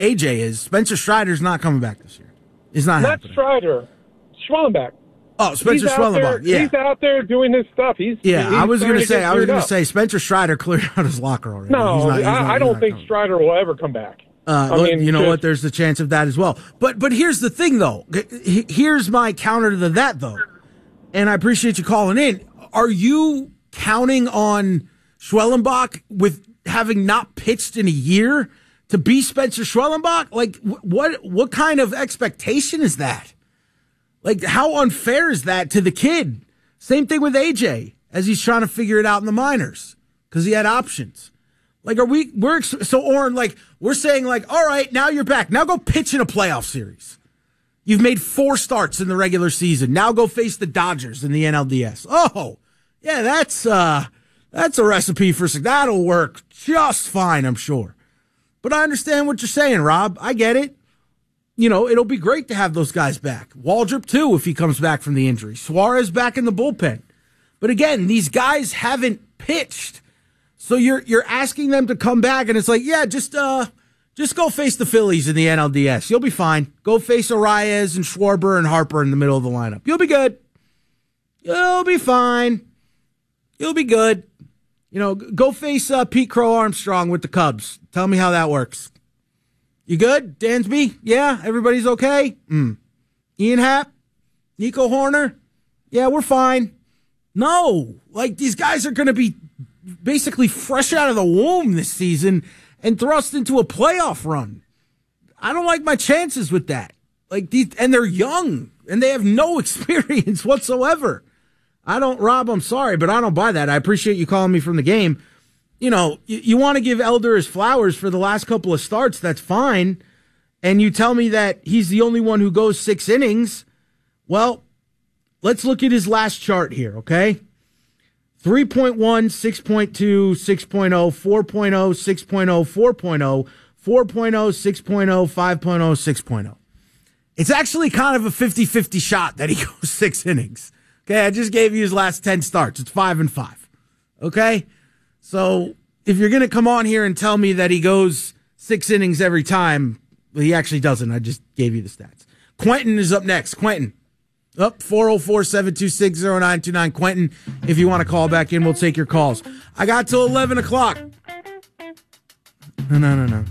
AJ is. Spencer Strider's not coming back this year. It's not happening. Not Strider. Schwellenbach. Oh, Spencer Schwellenbach. Yeah, he's out there doing his stuff. I was going to say Spencer Strider cleared out his locker already. No, I don't think Strider will ever come back. You know what? There's the chance of that as well. But here's the thing, though. Here's my counter to that, though. And I appreciate you calling in. Are you counting on Schwellenbach with having not pitched in a year to be Spencer Schwellenbach? Like, what kind of expectation is that? Like, how unfair is that to the kid? Same thing with AJ as he's trying to figure it out in the minors because he had options. Like, we're saying like, all right, now you're back. Now go pitch in a playoff series. You've made 4 starts in the regular season. Now go face the Dodgers in the NLDS. Oh, yeah, that's a recipe for success. That'll work just fine, I'm sure. But I understand what you're saying, Rob. I get it. You know, it'll be great to have those guys back. Waldrop, too, if he comes back from the injury. Suarez back in the bullpen. But again, these guys haven't pitched. So you're asking them to come back, and it's like, yeah, just go face the Phillies in the NLDS. You'll be fine. Go face Arias and Schwarber and Harper in the middle of the lineup. You'll be good. You'll be fine. You'll be good. You know, go face Pete Crow Armstrong with the Cubs. Tell me how that works. You good? Dansby? Yeah? Everybody's okay? Ian Happ? Nico Horner? Yeah, we're fine. No. Like, these guys are going to be basically fresh out of the womb this season and thrust into a playoff run. I don't like my chances with that. And they're young, and they have no experience whatsoever. Rob, I'm sorry, but I don't buy that. I appreciate you calling me from the game. You know, you want to give Elder his flowers for the last couple of starts, that's fine. And you tell me that he's the only one who goes 6 innings. Well, let's look at his last chart here, okay? 3.1, 6.2, 6.0, 4.0, 6.0, 4.0, 4.0, 6.0, 5.0, 6.0. It's actually kind of a 50-50 shot that he goes 6 innings. Okay, I just gave you his last 10 starts. It's 5-5. Okay? So if you're going to come on here and tell me that he goes 6 innings every time, well, he actually doesn't. I just gave you the stats. Quentin is up next. Quentin. Up 404-726-0929. Quentin, if you want to call back in, we'll take your calls. I got till 11 o'clock. No.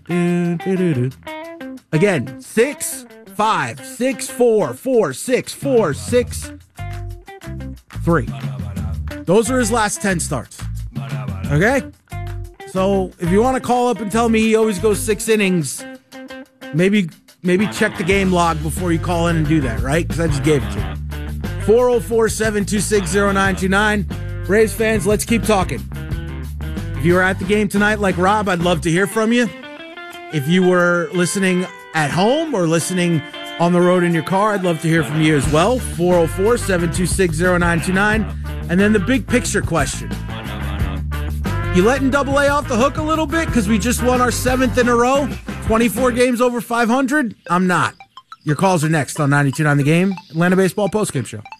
Again, 6, 5, 6, 4, 4, 6, 4, 6, 3. Those are his last 10 starts. Okay? So if you want to call up and tell me he always goes 6 innings, maybe check the game log before you call in and do that, right? Because I just gave it to you. 404-726-0929. Braves fans, let's keep talking. If you were at the game tonight like Rob, I'd love to hear from you. If you were listening at home or listening on the road in your car, I'd love to hear from you as well. 404-726-0929. And then the big picture question. You letting AA off the hook a little bit because we just won our 7th in a row? 24 games over 500? I'm not. Your calls are next on 92.9 The Game, Atlanta Baseball Postgame Show.